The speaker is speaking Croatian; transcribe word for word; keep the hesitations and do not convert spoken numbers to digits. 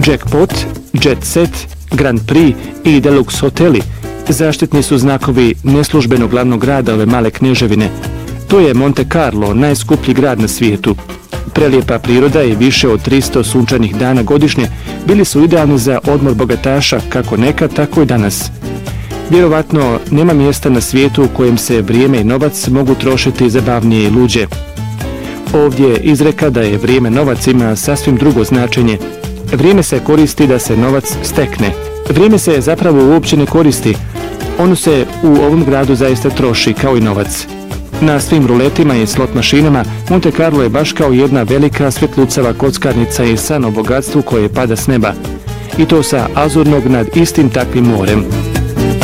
Jackpot, Jet Set, Grand Prix i Deluxe hoteli zaštitni su znakovi neslužbenog glavnog grada ove male kneževine. To je Monte Carlo, najskuplji grad na svijetu. Prelijepa priroda i više od tristo sunčanih dana godišnje bili su idealni za odmor bogataša kako nekad, tako i danas. Vjerovatno nema mjesta na svijetu u kojem se vrijeme i novac mogu trošiti zabavnije i luđe. Ovdje izreka da je vrijeme novac ima sasvim drugo značenje. Vrijeme se koristi da se novac stekne. Vrijeme se zapravo uopće ne koristi. Ono se u ovom gradu zaista troši kao i novac. Na svim ruletima i slot mašinama Monte Carlo je baš kao jedna velika svjetlucava kockarnica i san o bogatstvu koje pada s neba. I to sa azurnog nad istim takvim morem.